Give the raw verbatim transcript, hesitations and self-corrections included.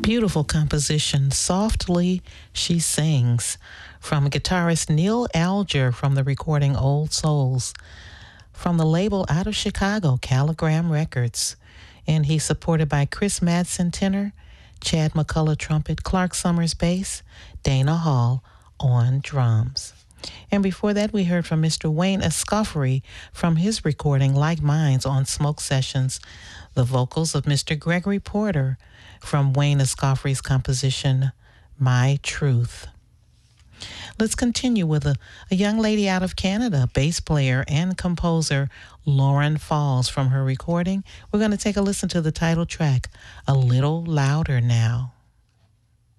Beautiful composition, Softly She Sings, from guitarist Neil Alger from the recording Old Souls, from the label out of Chicago, Caligram Records. And he's supported by Chris Madsen tenor, Chad McCullough trumpet, Clark Summers bass, Dana Hall on drums. And before that, we heard from Mister Wayne Escoffery from his recording Like Minds on Smoke Sessions, the vocals of Mister Gregory Porter from Wayne Escoffery's composition, My Truth. Let's continue with a, a young lady out of Canada, bass player and composer Lauren Falls from her recording. We're going to take a listen to the title track, A Little Louder Now.